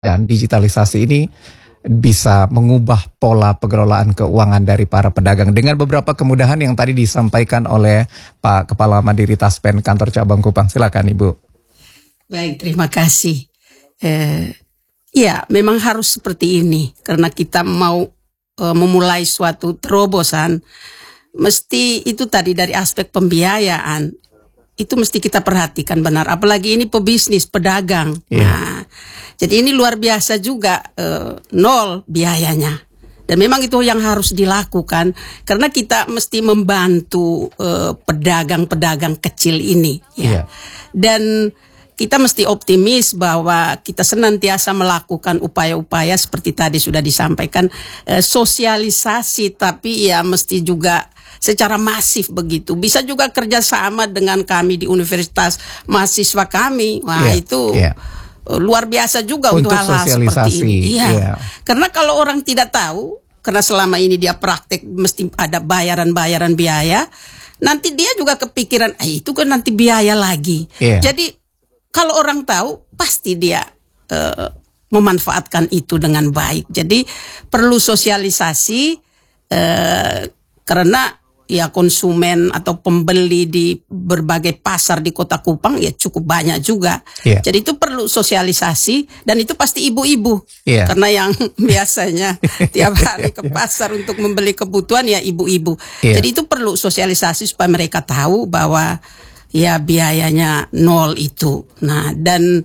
dan digitalisasi ini bisa mengubah pola pengelolaan keuangan dari para pedagang dengan beberapa kemudahan yang tadi disampaikan oleh Pak Kepala Mandiri Taspen Kantor Cabang Kupang. Silakan Ibu. Baik, terima kasih. Ya, memang harus seperti ini karena kita mau memulai suatu terobosan. Mesti itu tadi dari aspek pembiayaan itu mesti kita perhatikan benar. Apalagi ini pebisnis, pedagang. Nah, jadi ini luar biasa juga, nol biayanya. Dan memang itu yang harus dilakukan karena kita mesti membantu pedagang-pedagang kecil ini. Ya. Dan kita mesti optimis bahwa kita senantiasa melakukan upaya-upaya seperti tadi sudah disampaikan, sosialisasi, tapi ya mesti juga secara masif begitu. Bisa juga kerjasama dengan kami di universitas, mahasiswa kami. Wah itu luar biasa juga untuk hal-hal seperti ini. Karena kalau orang tidak tahu, karena selama ini dia praktek mesti ada bayaran-bayaran biaya, nanti dia juga kepikiran, itu kan nanti biaya lagi. Jadi kalau orang tahu, pasti dia memanfaatkan itu dengan baik. Jadi perlu sosialisasi karena ya konsumen atau pembeli di berbagai pasar di Kota Kupang ya cukup banyak juga. Jadi itu perlu sosialisasi dan itu pasti ibu-ibu. Karena yang biasanya tiap hari ke pasar untuk membeli kebutuhan ya ibu-ibu. Jadi itu perlu sosialisasi supaya mereka tahu bahwa ya biayanya nol itu. Nah dan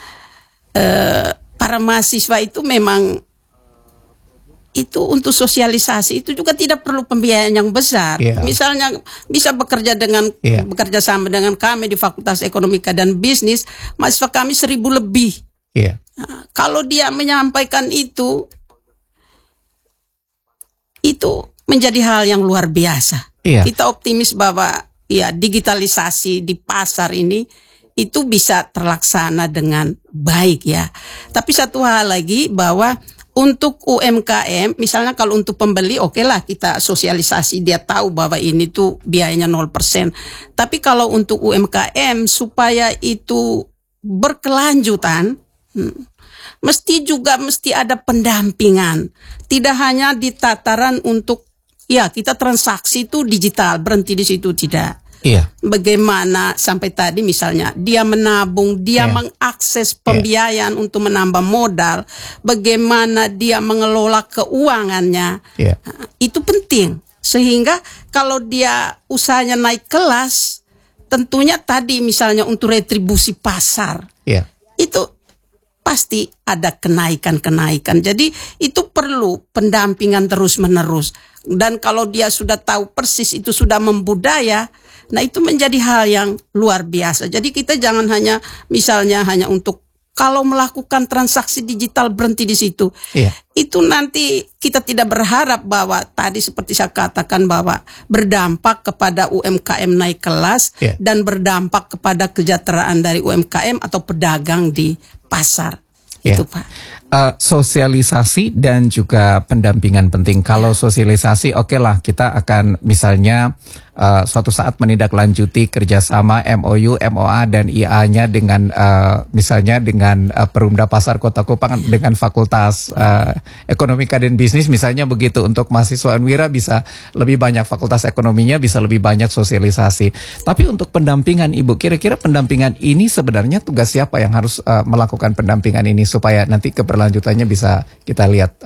para mahasiswa itu memang itu untuk sosialisasi itu juga tidak perlu pembiayaan yang besar. Misalnya bisa bekerja bekerja sama dengan kami di Fakultas Ekonomika dan Bisnis, mahasiswa kami 1.000 lebih. Nah, kalau dia menyampaikan itu menjadi hal yang luar biasa. Kita optimis bahwa ya digitalisasi di pasar ini itu bisa terlaksana dengan baik ya. Tapi satu hal lagi bahwa untuk UMKM, misalnya kalau untuk pembeli oke lah kita sosialisasi, dia tahu bahwa ini tuh biayanya 0%. Tapi kalau untuk UMKM supaya itu berkelanjutan, mesti ada pendampingan. Tidak hanya di tataran untuk ya kita transaksi itu digital, berhenti di situ tidak. Bagaimana sampai tadi misalnya dia menabung, dia mengakses pembiayaan untuk menambah modal, bagaimana dia mengelola keuangannya, itu penting. Sehingga kalau dia usahanya naik kelas, tentunya tadi misalnya untuk retribusi pasar, itu pasti ada kenaikan-kenaikan. Jadi itu perlu pendampingan terus-menerus. Dan kalau dia sudah tahu persis itu sudah membudaya, nah itu menjadi hal yang luar biasa. Jadi kita jangan hanya misalnya hanya untuk kalau melakukan transaksi digital berhenti di situ. Itu nanti kita tidak berharap bahwa tadi seperti saya katakan bahwa berdampak kepada UMKM naik kelas dan berdampak kepada kesejahteraan dari UMKM atau pedagang di pasar. Itu Pak. Sosialisasi dan juga pendampingan penting. Kalau sosialisasi oke lah kita akan misalnya suatu saat menindaklanjuti kerjasama MOU, MOA dan IA-nya dengan misalnya dengan Perumda Pasar Kota Kupang dengan Fakultas Ekonomika dan Bisnis misalnya begitu, untuk mahasiswa Unwira bisa lebih banyak, Fakultas Ekonominya bisa lebih banyak sosialisasi. Tapi untuk pendampingan Ibu, kira-kira pendampingan ini sebenarnya tugas siapa yang harus melakukan pendampingan ini supaya nanti keberlanjutannya bisa kita lihat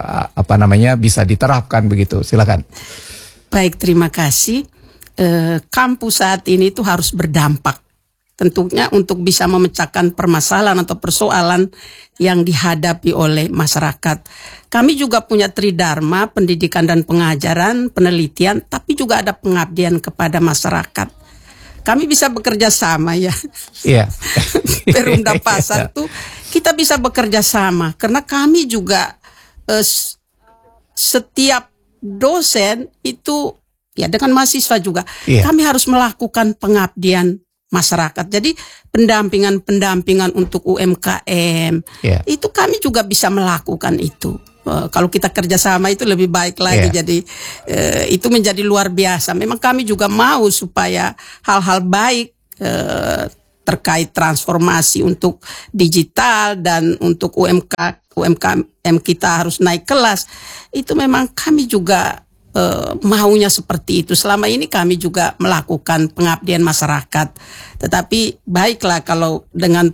bisa diterapkan begitu. Silakan. Baik, terima kasih. Kampus saat ini itu harus berdampak tentunya untuk bisa memecahkan permasalahan atau persoalan yang dihadapi oleh masyarakat. Kami juga punya tridharma, pendidikan dan pengajaran, penelitian, tapi juga ada pengabdian kepada masyarakat. Kami bisa bekerja sama ya. Perumda Pasar tuh kita bisa bekerja sama karena kami juga setiap dosen itu ya dengan mahasiswa juga kami harus melakukan pengabdian masyarakat. Jadi pendampingan untuk UMKM itu kami juga bisa melakukan itu. Kalau kita kerjasama itu lebih baik lagi. Jadi itu menjadi luar biasa. Memang kami juga mau supaya hal-hal baik terkait transformasi untuk digital dan untuk UMKM kita harus naik kelas, itu memang kami juga maunya seperti itu. Selama ini kami juga melakukan pengabdian masyarakat, tetapi baiklah kalau dengan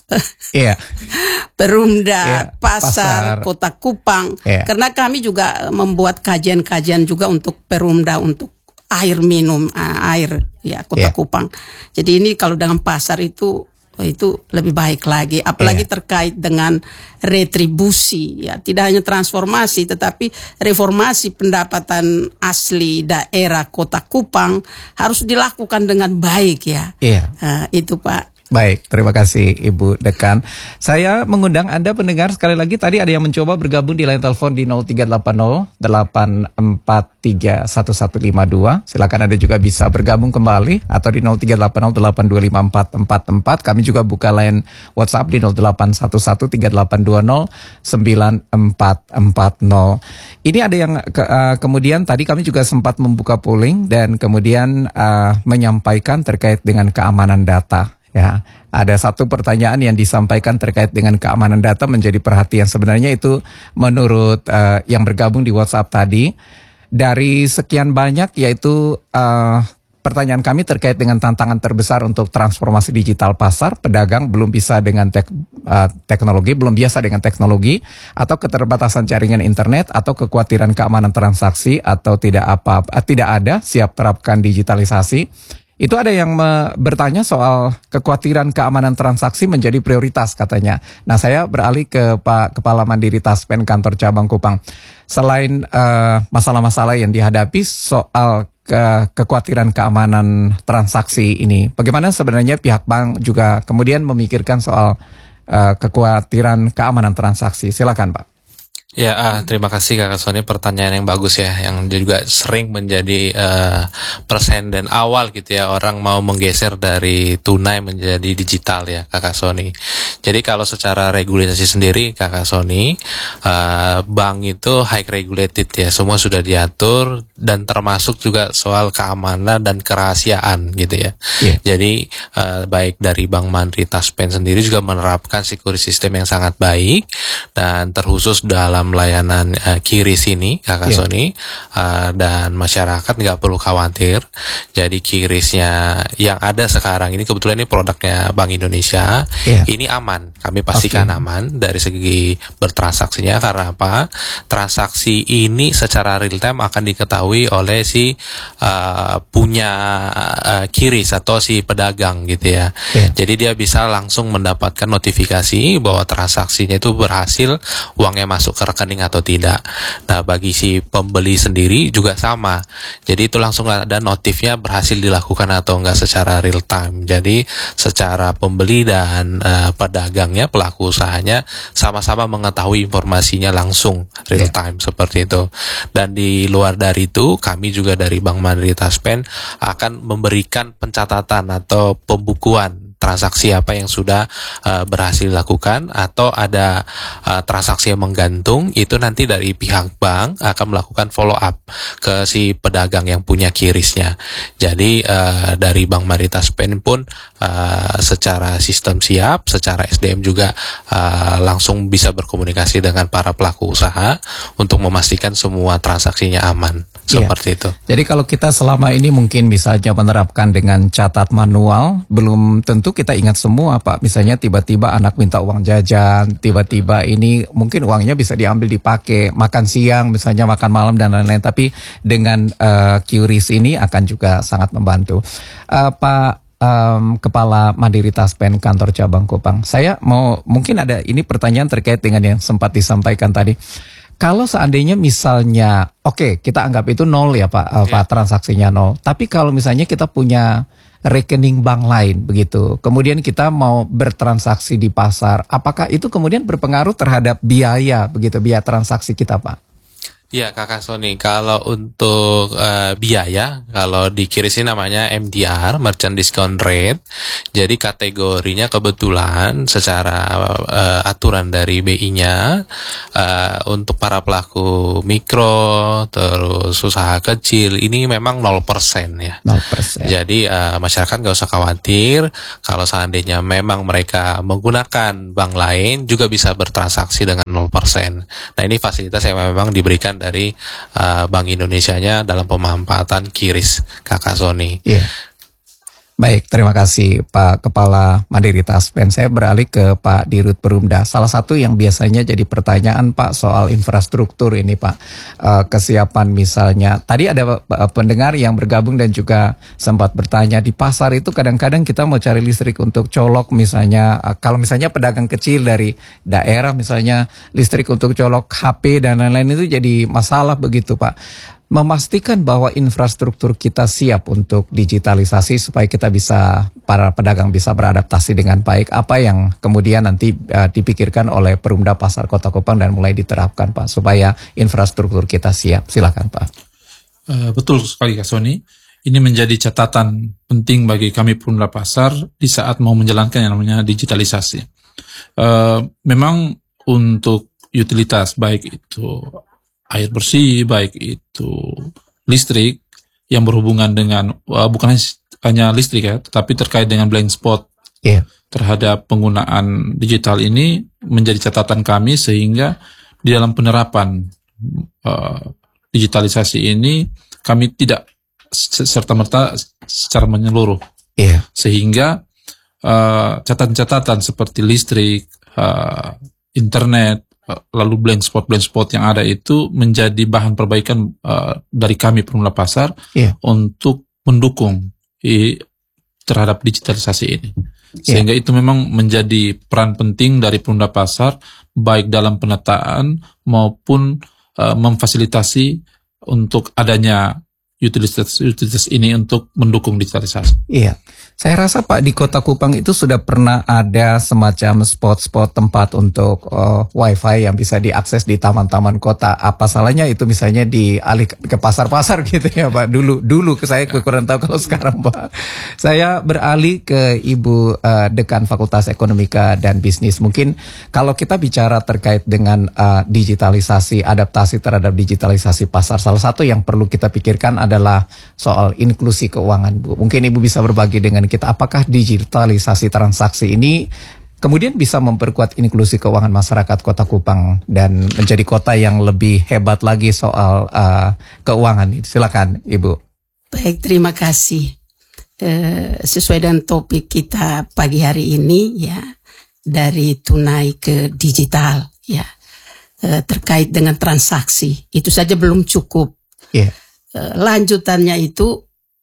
Perumda, pasar, Kota Kupang, karena kami juga membuat kajian-kajian juga untuk Perumda untuk air minum, air Kota Kupang. Jadi ini kalau dengan pasar itu lebih baik lagi, apalagi terkait dengan retribusi, tidak hanya transformasi tetapi reformasi pendapatan asli daerah Kota Kupang harus dilakukan dengan baik itu Pak. Baik, terima kasih Ibu Dekan. Saya mengundang Anda pendengar sekali lagi, tadi ada yang mencoba bergabung di line telepon di 0380 843 1152. Silakan Anda juga bisa bergabung kembali atau di 0380 825 444. Kami juga buka line WhatsApp di 0811 3820 9440. Ini ada yang kemudian tadi kami juga sempat membuka polling dan kemudian menyampaikan terkait dengan keamanan data. Ya, ada satu pertanyaan yang disampaikan terkait dengan keamanan data menjadi perhatian. Sebenarnya itu menurut yang bergabung di WhatsApp tadi, dari sekian banyak yaitu pertanyaan kami terkait dengan tantangan terbesar untuk transformasi digital pasar, pedagang belum bisa dengan teknologi, belum biasa dengan teknologi, atau keterbatasan jaringan internet, atau kekhawatiran keamanan transaksi, atau tidak ada siap terapkan digitalisasi. Itu ada yang bertanya soal kekhawatiran keamanan transaksi menjadi prioritas katanya. Nah, saya beralih ke Pak Kepala Mandiri Taspen Kantor Cabang Kupang. Selain masalah-masalah yang dihadapi soal kekhawatiran keamanan transaksi ini, bagaimana sebenarnya pihak bank juga kemudian memikirkan soal kekhawatiran keamanan transaksi? Silakan Pak. Ya, terima kasih Kakak Sony, pertanyaan yang bagus ya, yang juga sering menjadi persen dan awal gitu ya, orang mau menggeser dari tunai menjadi digital ya Kakak Sony. Jadi kalau secara regulasi sendiri Kakak Sony, bank itu high regulated ya, semua sudah diatur dan termasuk juga soal keamanan dan kerahasiaan gitu ya. Jadi baik dari Bank Mandiri Taspen sendiri juga menerapkan security system yang sangat baik dan terkhusus dalam layanan QRIS ini Kakak Sony, dan masyarakat nggak perlu khawatir. Jadi QRIS-nya yang ada sekarang ini kebetulan ini produknya Bank Indonesia, ini aman, kami pastikan aman dari segi bertransaksinya. Karena apa? Transaksi ini secara real time akan diketahui oleh si punya QRIS atau si pedagang gitu ya. Jadi dia bisa langsung mendapatkan notifikasi bahwa transaksinya itu berhasil, uangnya masuk ke rekening atau tidak. Nah, bagi si pembeli sendiri juga sama. Jadi itu langsung ada notifnya berhasil dilakukan atau enggak secara real time. Jadi secara pembeli dan pedagangnya, pelaku usahanya sama-sama mengetahui informasinya langsung real time seperti itu. Dan di luar dari itu, kami juga dari Bank Mandiri Taspen akan memberikan pencatatan atau pembukuan transaksi apa yang sudah berhasil dilakukan, atau ada transaksi yang menggantung, itu nanti dari pihak bank akan melakukan follow up ke si pedagang yang punya QRIS-nya. Jadi dari Bank Mandiri Taspen pun secara sistem siap, secara SDM juga langsung bisa berkomunikasi dengan para pelaku usaha untuk memastikan semua transaksinya aman. Seperti itu. Jadi kalau kita selama ini mungkin misalnya menerapkan dengan catat manual, belum tentu kita ingat semua Pak. Misalnya tiba-tiba anak minta uang jajan, tiba-tiba ini mungkin uangnya bisa diambil dipakai makan siang, misalnya makan malam dan lain-lain. Tapi dengan QRIS ini akan juga sangat membantu. Pak Kepala Mandiri Taspen Kantor Cabang Kupang, saya mau mungkin ada ini pertanyaan terkait dengan yang sempat disampaikan tadi. Kalau seandainya misalnya, oke, kita anggap itu nol ya Pak, Pak, transaksinya nol. Tapi kalau misalnya kita punya rekening bank lain begitu, kemudian kita mau bertransaksi di pasar, apakah itu kemudian berpengaruh terhadap biaya begitu, biaya transaksi kita Pak? Ya, Kakak Sony, kalau untuk biaya, kalau di QRIS ini namanya MDR, Merchant Discount Rate. Jadi kategorinya kebetulan secara aturan dari BI-nya untuk para pelaku mikro, terus usaha kecil, ini memang 0% ya. 0%. Jadi masyarakat nggak usah khawatir kalau seandainya memang mereka menggunakan bank lain juga bisa bertransaksi dengan 0%. Nah, ini fasilitas yang memang diberikan dari Bank Indonesianya dalam pemanfaatan QRIS, Kakak Sony. Iya. Baik, terima kasih Pak Kepala Mandiri Taspen. Saya beralih ke Pak Dirut Perumda. Salah satu yang biasanya jadi pertanyaan Pak soal infrastruktur ini Pak, kesiapan misalnya. Tadi ada pendengar yang bergabung dan juga sempat bertanya, di pasar itu kadang-kadang kita mau cari listrik untuk colok misalnya, kalau misalnya pedagang kecil dari daerah misalnya listrik untuk colok HP dan lain-lain itu jadi masalah begitu Pak. Memastikan bahwa infrastruktur kita siap untuk digitalisasi supaya kita bisa, para pedagang bisa beradaptasi dengan baik. Apa yang kemudian nanti dipikirkan oleh Perumda Pasar Kota Kupang dan mulai diterapkan Pak supaya infrastruktur kita siap? Silakan Pak. Betul sekali Kak Sony. Ini menjadi catatan penting bagi kami Perumda Pasar di saat mau menjalankan yang namanya digitalisasi. Memang untuk utilitas baik itu air bersih, baik itu listrik yang berhubungan dengan bukan hanya listrik ya, tetapi terkait dengan blind spot terhadap penggunaan digital ini menjadi catatan kami, sehingga di dalam penerapan digitalisasi ini kami tidak serta-merta secara menyeluruh, sehingga catatan-catatan seperti listrik, internet, lalu blind spot yang ada itu menjadi bahan perbaikan dari kami Perumda Pasar untuk mendukung terhadap digitalisasi ini. Sehingga itu memang menjadi peran penting dari Perumda Pasar baik dalam penataan maupun memfasilitasi untuk adanya utilitas ini untuk mendukung digitalisasi. Iya. Saya rasa Pak di Kota Kupang itu sudah pernah ada semacam spot-spot tempat untuk wifi yang bisa diakses di taman-taman kota. Apa salahnya itu misalnya dialih ke pasar-pasar gitu ya Pak? Dulu saya kurang tahu kalau sekarang Pak. Saya beralih ke Ibu Dekan Fakultas Ekonomika dan Bisnis. Mungkin kalau kita bicara terkait dengan digitalisasi, adaptasi terhadap digitalisasi pasar, salah satu yang perlu kita pikirkan adalah soal inklusi keuangan Bu. Mungkin Ibu bisa berbagi dengan kita, apakah digitalisasi transaksi ini kemudian bisa memperkuat inklusi keuangan masyarakat Kota Kupang dan menjadi kota yang lebih hebat lagi soal keuangan. Silakan Ibu. Baik, terima kasih. Sesuai dengan topik kita pagi hari ini ya, dari tunai ke digital ya, terkait dengan transaksi itu saja belum cukup. Lanjutannya itu,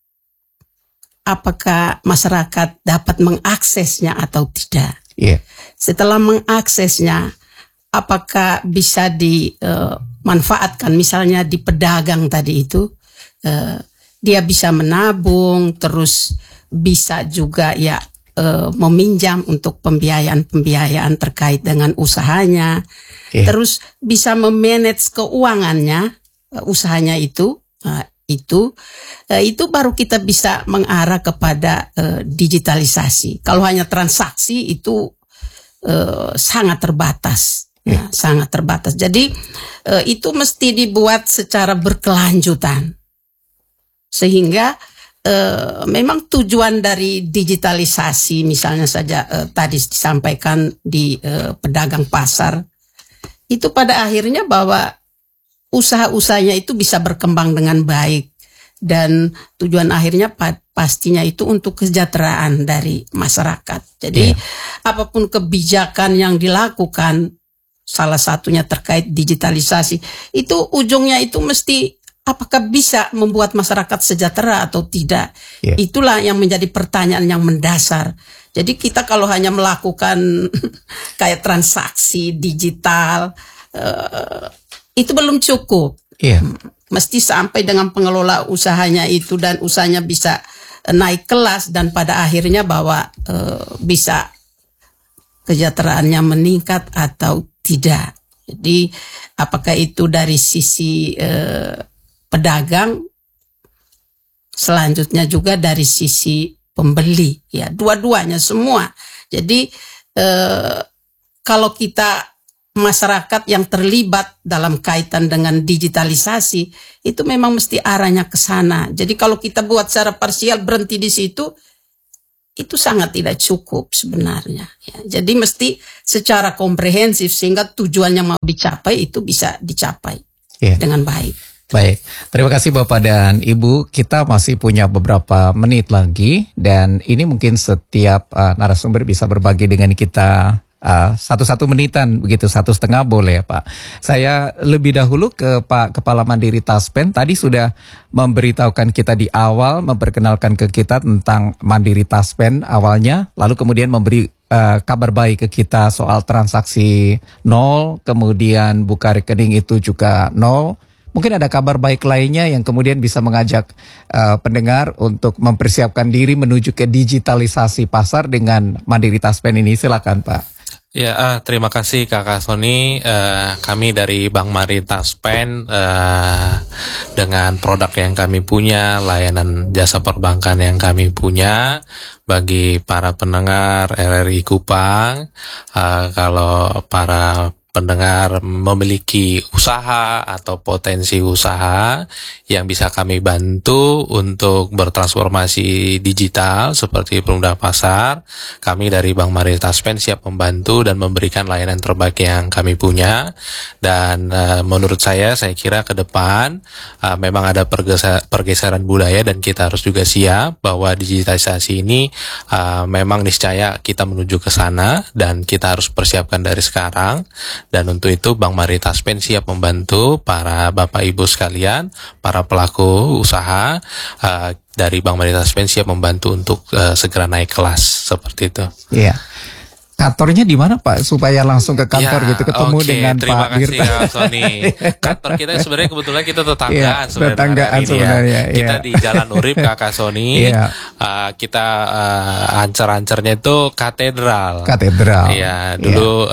apakah masyarakat dapat mengaksesnya atau tidak? Setelah mengaksesnya, apakah bisa dimanfaatkan? Misalnya di pedagang tadi itu, dia bisa menabung, terus bisa juga ya meminjam untuk pembiayaan terkait dengan usahanya, terus bisa memanage keuangannya, usahanya itu. Itu baru kita bisa mengarah kepada digitalisasi. Kalau hanya transaksi itu sangat terbatas, sangat terbatas. Jadi itu mesti dibuat secara berkelanjutan, sehingga memang tujuan dari digitalisasi, misalnya saja tadi disampaikan di pedagang pasar, itu pada akhirnya bahwa usaha-usahanya itu bisa berkembang dengan baik, dan tujuan akhirnya pastinya itu untuk kesejahteraan dari masyarakat. Jadi apapun kebijakan yang dilakukan, salah satunya terkait digitalisasi, itu ujungnya itu mesti apakah bisa membuat masyarakat sejahtera atau tidak. Itulah yang menjadi pertanyaan yang mendasar. Jadi kita kalau hanya melakukan kayak transaksi digital, itu belum cukup. Mesti sampai dengan pengelola usahanya itu, dan usahanya bisa naik kelas, dan pada akhirnya bahwa bisa kesejahteraannya meningkat atau tidak. Jadi apakah itu dari sisi pedagang, selanjutnya juga dari sisi pembeli, ya dua-duanya semua. Jadi kalau kita masyarakat yang terlibat dalam kaitan dengan digitalisasi, itu memang mesti arahnya ke sana. Jadi kalau kita buat secara parsial berhenti di situ, itu sangat tidak cukup sebenarnya. Ya, jadi mesti secara komprehensif sehingga tujuan yang mau dicapai itu bisa dicapai dengan baik. Baik, terima kasih Bapak dan Ibu. Kita masih punya beberapa menit lagi dan ini mungkin setiap narasumber bisa berbagi dengan kita 1 menitan, begitu 1,5 boleh ya Pak. Saya lebih dahulu ke Pak Kepala Mandiri Taspen. Tadi sudah memberitahukan kita di awal, memperkenalkan ke kita tentang Mandiri Taspen awalnya, lalu kemudian memberi kabar baik ke kita soal transaksi 0, kemudian buka rekening itu juga 0. Mungkin ada kabar baik lainnya yang kemudian bisa mengajak pendengar untuk mempersiapkan diri menuju ke digitalisasi pasar dengan Mandiri Taspen ini. Silakan Pak. Ya, terima kasih Kakak Sony. Kami dari Bank Mandiri Taspen dengan produk yang kami punya, layanan jasa perbankan yang kami punya bagi para pendengar RRI Kupang. Kalau para pendengar memiliki usaha atau potensi usaha yang bisa kami bantu untuk bertransformasi digital seperti Perumda Pasar, kami dari Bank Mandiri Taspen siap membantu dan memberikan layanan terbaik yang kami punya. Dan menurut saya kira ke depan memang ada pergeseran budaya dan kita harus juga siap bahwa digitalisasi ini memang niscaya kita menuju ke sana dan kita harus persiapkan dari sekarang. Dan untuk itu Bank Mandiri Taspen siap membantu para Bapak Ibu sekalian, para pelaku usaha dari Bank Mandiri Taspen siap membantu untuk segera naik kelas seperti itu. Iya. Kantornya di mana Pak supaya langsung ke kantor gitu ketemu dengan terima Pak kasih Dirta. Kak Sony. Kantor kita sebenarnya kebetulan kita tetanggaan tetanggaan sebenarnya. Kita di Jalan Urip Kakak Sony. Kita ancer-ancernya itu katedral. Iya, dulu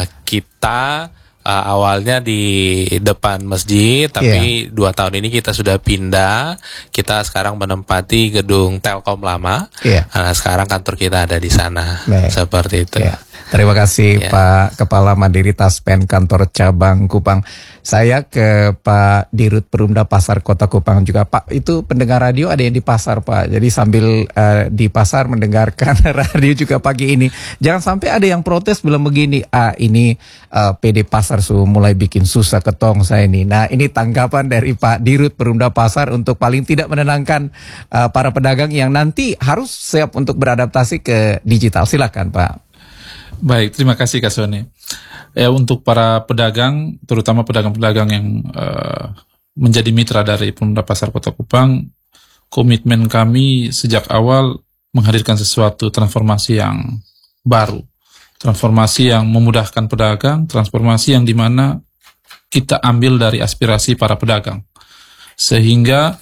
kita awalnya di depan masjid, tapi 2 tahun ini kita sudah pindah. Kita sekarang menempati gedung Telkom lama. Nah, sekarang kantor kita ada di sana. Seperti itu. Terima kasih Pak Kepala Mandiri Taspen Kantor Cabang Kupang. Saya ke Pak Dirut Perumda Pasar Kota Kupang juga. Pak, itu pendengar radio ada yang di pasar Pak. Jadi sambil di pasar mendengarkan radio juga pagi ini. Jangan sampai ada yang protes bilang begini, ini PD Pasar mulai bikin susah ketong saya ini. Nah, ini tanggapan dari Pak Dirut Perumda Pasar untuk paling tidak menenangkan para pedagang yang nanti harus siap untuk beradaptasi ke digital. Silakan Pak. Baik, terima kasih Kak Sony. Untuk para pedagang, terutama pedagang-pedagang yang menjadi mitra dari Perumda Pasar Kota Kupang, komitmen kami sejak awal menghadirkan sesuatu transformasi yang baru. Transformasi yang memudahkan pedagang, transformasi yang dimana kita ambil dari aspirasi para pedagang. Sehingga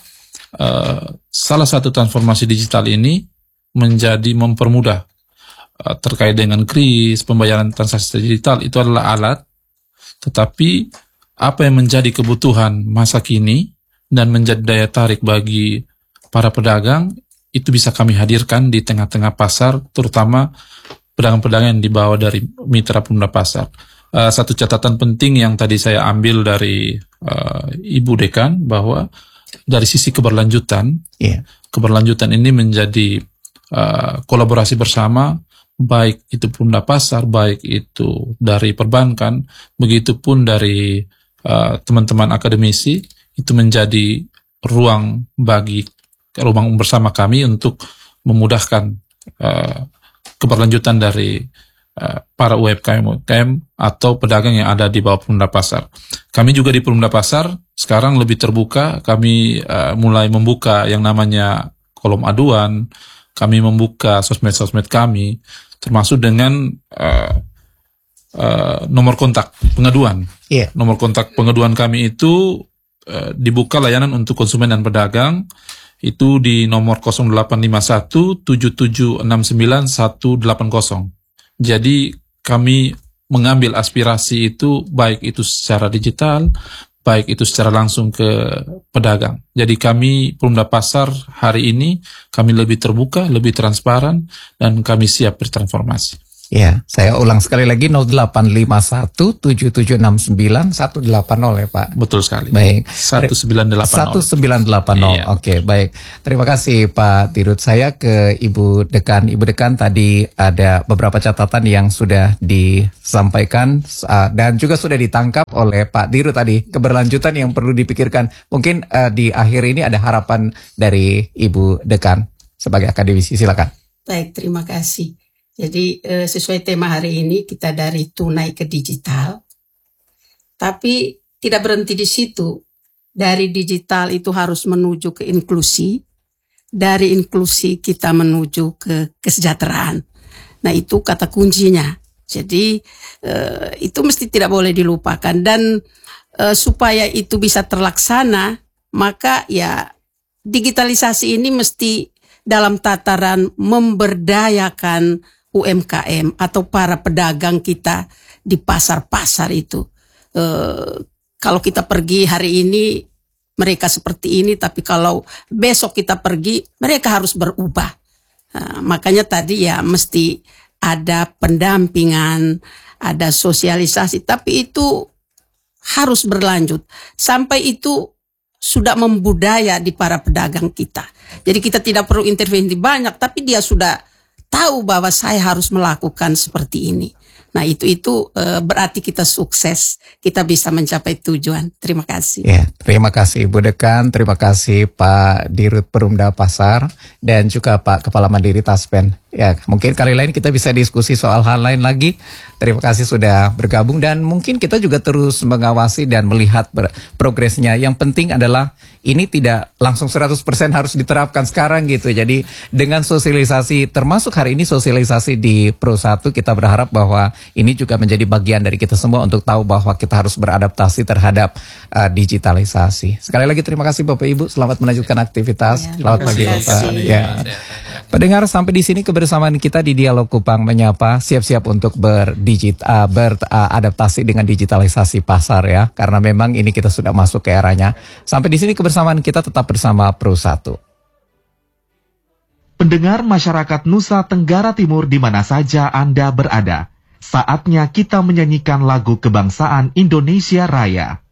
salah satu transformasi digital ini menjadi mempermudah terkait dengan kris, pembayaran transaksi digital itu adalah alat, tetapi apa yang menjadi kebutuhan masa kini dan menjadi daya tarik bagi para pedagang itu bisa kami hadirkan di tengah-tengah pasar, terutama pedagang-pedagang yang dibawa dari mitra Perumda Pasar. Satu catatan penting yang tadi saya ambil dari Ibu Dekan bahwa dari sisi keberlanjutan, keberlanjutan ini menjadi kolaborasi bersama, baik itu Perumda Pasar, baik itu dari perbankan, begitupun dari teman-teman akademisi, itu menjadi ruang bersama kami untuk memudahkan keberlanjutan dari para UMKM atau pedagang yang ada di bawah Perumda Pasar. Kami juga di Perumda Pasar sekarang lebih terbuka, kami mulai membuka yang namanya kolom aduan, kami membuka sosmed-sosmed kami, termasuk dengan nomor kontak pengaduan. Nomor kontak pengaduan kami itu dibuka layanan untuk konsumen dan pedagang, itu di nomor 0851 7769 180. Jadi kami mengambil aspirasi itu, baik itu secara digital, baik itu secara langsung ke pedagang. Jadi kami Perumda Pasar hari ini kami lebih terbuka, lebih transparan, dan kami siap bertransformasi. Ya, saya ulang sekali lagi 08517769 180 ya Pak. Betul sekali. Baik. 1980. 1980. Iya. Oke, baik. Terima kasih Pak Dirut. Saya ke Ibu Dekan. Ibu Dekan, tadi ada beberapa catatan yang sudah disampaikan dan juga sudah ditangkap oleh Pak Dirut tadi. Keberlanjutan yang perlu dipikirkan. Mungkin di akhir ini ada harapan dari Ibu Dekan sebagai akademisi. Silakan. Baik, terima kasih. Jadi sesuai tema hari ini kita dari tunai ke digital. Tapi tidak berhenti di situ. Dari digital itu harus menuju ke inklusi. Dari inklusi kita menuju ke kesejahteraan. Nah itu kata kuncinya. Jadi itu mesti tidak boleh dilupakan. Dan supaya itu bisa terlaksana, maka ya digitalisasi ini mesti dalam tataran memberdayakan UMKM atau para pedagang kita di pasar-pasar itu. Kalau kita pergi hari ini mereka seperti ini, tapi kalau besok kita pergi mereka harus berubah. Makanya tadi ya mesti ada pendampingan, ada sosialisasi, tapi itu harus berlanjut sampai itu sudah membudaya di para pedagang kita. Jadi kita tidak perlu intervensi banyak, tapi dia sudah tahu bahwa saya harus melakukan seperti ini. Nah itu berarti kita sukses, kita bisa mencapai tujuan. Terima kasih. Ya, terima kasih Ibu Dekan, terima kasih Pak Dirut Perumda Pasar dan juga Pak Kepala Mandiri Taspen. Ya, mungkin kali lain kita bisa diskusi soal hal lain lagi. Terima kasih sudah bergabung dan mungkin kita juga terus mengawasi dan melihat progresnya. Yang penting adalah ini tidak langsung 100% harus diterapkan sekarang gitu. Jadi dengan sosialisasi, termasuk hari ini sosialisasi di Pro 1, kita berharap bahwa ini juga menjadi bagian dari kita semua untuk tahu bahwa kita harus beradaptasi terhadap digitalisasi. Sekali lagi terima kasih Bapak Ibu, selamat melanjutkan aktivitas. Ya, Selamat pagi Bapak. Ya. Pendengar, sampai di sini kebersamaan kita di Dialog Kupang Menyapa. Siap-siap untuk beradaptasi dengan digitalisasi pasar ya, karena memang ini kita sudah masuk ke eranya. Sampai di sini kebersamaan kita tetap bersama Pro 1. Pendengar masyarakat Nusa Tenggara Timur di mana saja Anda berada, saatnya kita menyanyikan lagu kebangsaan Indonesia Raya.